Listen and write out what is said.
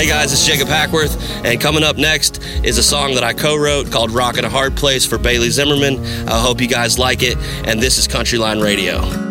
Hey guys, it's Jacob Hackworth, and coming up next is a song that I co-wrote called Rockin' a Hard Place for Bailey Zimmerman. I hope you guys like it, and this is Countryline Radio.